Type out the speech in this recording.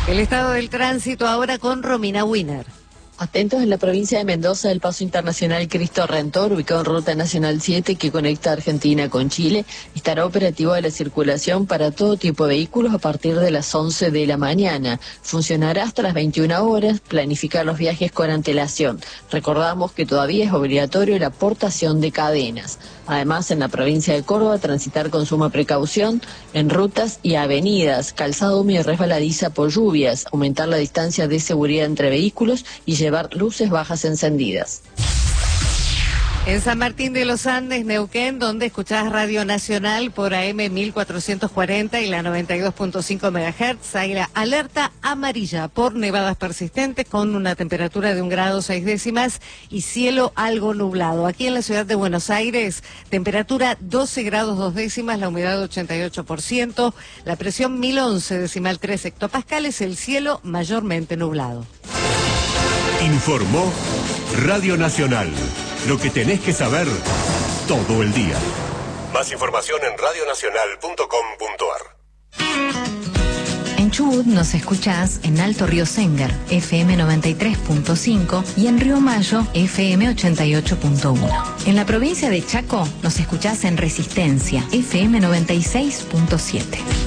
El estado del tránsito ahora con Romina Winner. Atentos, en la provincia de Mendoza, el paso internacional Cristo Redentor, ubicado en Ruta Nacional 7 que conecta Argentina con Chile, estará operativo de la circulación para todo tipo de vehículos a partir de las 11 de la mañana. Funcionará hasta las 21 horas, planificar los viajes con antelación. Recordamos que todavía es obligatorio la portación de cadenas. Además, en la provincia de Córdoba, transitar con suma precaución en rutas y avenidas, calzado húmedo y resbaladiza por lluvias, aumentar la distancia de seguridad entre vehículos y llevar luces bajas encendidas. En San Martín de los Andes, Neuquén, donde escuchás Radio Nacional por AM 1440 y la 92.5 MHz, hay la alerta amarilla por nevadas persistentes con una temperatura de 1 grado 6 décimas y cielo algo nublado. Aquí en la ciudad de Buenos Aires, temperatura 12 grados 2 décimas, la humedad 88%, la presión 1011,3 hectopascales, el cielo mayormente nublado. Informó Radio Nacional. Lo que tenés que saber todo el día. Más información en radionacional.com.ar. En Chubut nos escuchás en Alto Río Sengar, FM 93.5 y en Río Mayo, FM 88.1. En la provincia de Chaco nos escuchás en Resistencia, FM 96.7.